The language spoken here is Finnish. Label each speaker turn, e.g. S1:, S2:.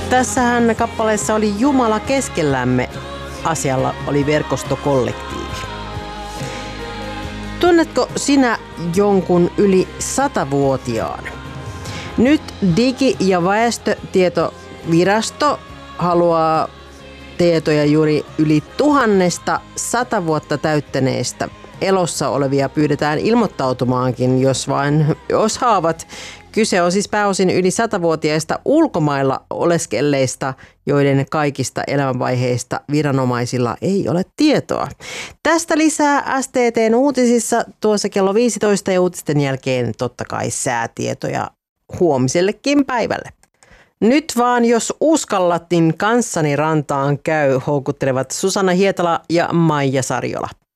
S1: Tässähän kappaleessa oli Jumala keskellämme, asialla oli verkostokollektiivi. Tunnetko sinä jonkun yli 100-vuotiaan? Nyt Digi- ja väestötietovirasto haluaa tietoja juuri yli 100 vuotta täyttäneistä. Elossa olevia pyydetään ilmoittautumaankin, jos vain osaavat. Kyse on siis pääosin yli 100-vuotiaista ulkomailla oleskelleista, joiden kaikista elämänvaiheista viranomaisilla ei ole tietoa. Tästä lisää STT:n uutisissa tuossa kello 15 ja uutisten jälkeen totta kai säätietoja huomisellekin päivälle. Nyt vaan jos uskallat, niin kanssani rantaan käy, houkuttelevat Susanna Hietala ja Maija Sarjola.